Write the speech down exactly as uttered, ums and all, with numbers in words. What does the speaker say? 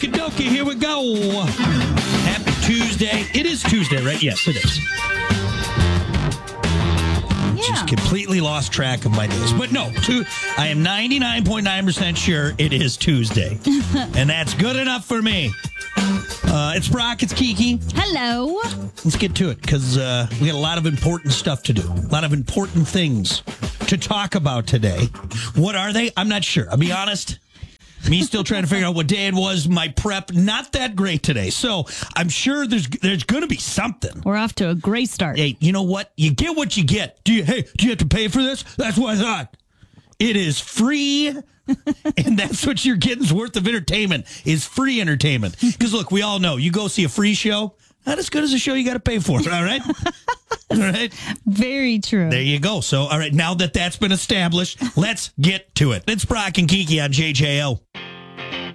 Kadoki, here we go. Happy Tuesday. It is Tuesday, right? Yes, it is. Yeah. Just completely lost track of my days. But no, two, I am ninety-nine point nine percent sure it is Tuesday. And that's good enough for me. Uh, it's Brock, it's Kiki. Hello. Let's get to it, because uh, we got a lot of important stuff to do. A lot of important things to talk about today. What are they? I'm not sure. I'll be honest. Me still trying to figure out what day it was. My prep, not that great today. So I'm sure there's there's going to be something. We're off to a great start. Hey, you know what? You get what you get. Do you? Hey, do you have to pay for this? That's what I thought. It is free, and that's what you're getting's worth of entertainment is free entertainment. Because look, we all know you go see a free show, not as good as a show you got to pay for. All right, all right. Very true. There you go. So, all right, now that that's been established, let's get to it. It's Brock and Kiki on J J O.